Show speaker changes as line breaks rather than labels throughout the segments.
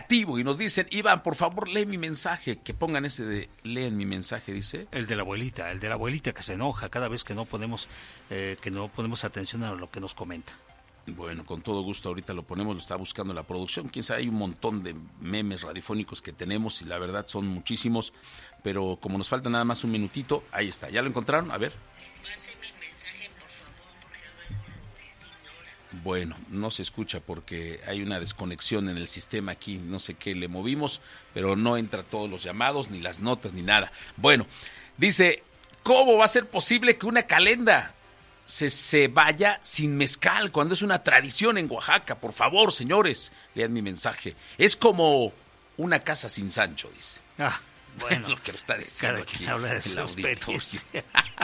negativo y nos dicen, Iván, por favor, lee mi mensaje, que pongan ese de leen mi mensaje, dice.
El de la abuelita que se enoja cada vez que no ponemos atención a lo que nos comenta.
Bueno, con todo gusto ahorita lo ponemos, lo está buscando la producción. Quién sabe, hay un montón de memes radiofónicos que tenemos y la verdad son muchísimos, pero como nos falta nada más un minutito, ahí está. ¿Ya lo encontraron? A ver. Bueno, no se escucha porque hay una desconexión en el sistema aquí, no sé qué le movimos, pero no entra todos los llamados, ni las notas, ni nada. Bueno, dice, ¿cómo va a ser posible que una calenda se vaya sin mezcal cuando es una tradición en Oaxaca? Por favor, señores, lean mi mensaje. Es como una casa sin Sancho, dice.
Bueno,
lo que lo está diciendo
cada
aquí
quien habla de su
el auditorio.
experiencia.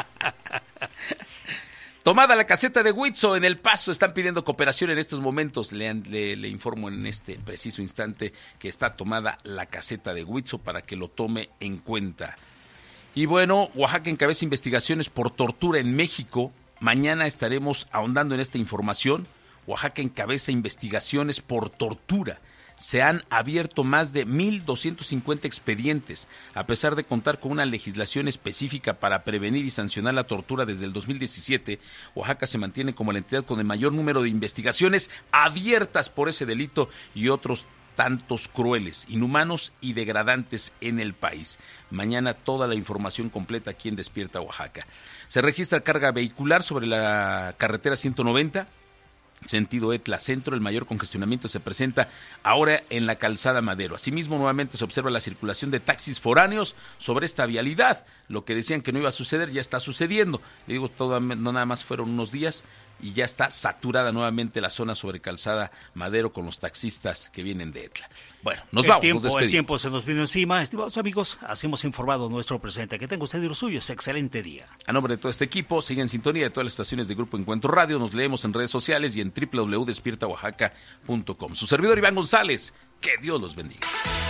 Tomada la caseta de Huitzo en El Paso, están pidiendo cooperación en estos momentos. Le informo en este preciso instante que está tomada la caseta de Huitzo para que lo tome en cuenta. Y bueno, Oaxaca encabeza investigaciones por tortura en México. Mañana estaremos ahondando en esta información. Oaxaca encabeza investigaciones por tortura. Se han abierto más de 1,250 expedientes, a pesar de contar con una legislación específica para prevenir y sancionar la tortura desde el 2017. Oaxaca se mantiene como la entidad con el mayor número de investigaciones abiertas por ese delito y otros tantos crueles, inhumanos y degradantes en el país. Mañana toda la información completa aquí en Despierta Oaxaca. Se registra carga vehicular sobre la carretera 190, sentido Etla Centro. El mayor congestionamiento se presenta ahora en la calzada Madero. Asimismo, nuevamente se observa la circulación de taxis foráneos sobre esta vialidad. Lo que decían que no iba a suceder ya está sucediendo. Le digo, no nada más fueron unos días y ya está saturada nuevamente la zona sobre calzada Madero con los taxistas que vienen de Etla. Bueno, nos vamos, nos despedimos.
El tiempo se nos vino encima. Estimados amigos, así hemos informado nuestro presente. Que tenga usted y los suyos. Excelente día.
A nombre de todo este equipo, sigue en sintonía de todas las estaciones de Grupo Encuentro Radio. Nos leemos en redes sociales y en www.despiertaoaxaca.com. Su servidor Iván González. Que Dios los bendiga.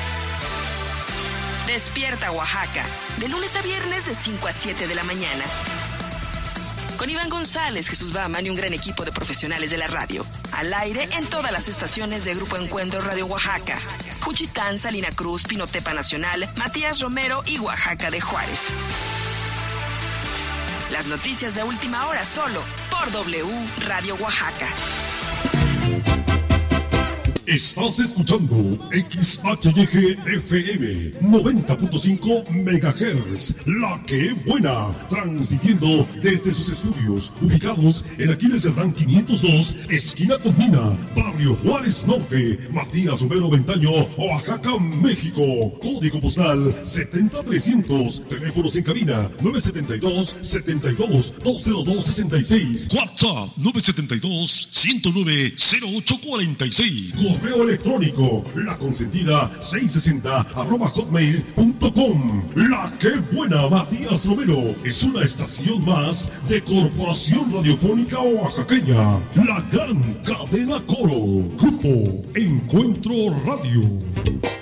Despierta Oaxaca. De lunes a viernes de 5 a 7 de la mañana. Con Iván González, Jesús Bahaman y un gran equipo de profesionales de la radio. Al aire en todas las estaciones de Grupo Encuentro Radio Oaxaca. Juchitán, Salina Cruz, Pinotepa Nacional, Matías Romero y Oaxaca de Juárez. Las noticias de última hora solo por W Radio Oaxaca.
Estás escuchando XHYG-FM 90.5 MHz, La Que Buena, transmitiendo desde sus estudios ubicados en Aquiles Cerdán 502, esquina con Mina, Barrio Juárez Norte, Matías Romero Ventaño, Oaxaca, México. Código postal 70300, teléfonos en cabina 972-72-20266, WhatsApp 972-109-0846. Correo electrónico laconsentida660@hotmail.com. La Que Buena, Matías Romero, es una estación más de Corporación Radiofónica Oaxaqueña. La gran cadena Coro. Grupo Encuentro Radio.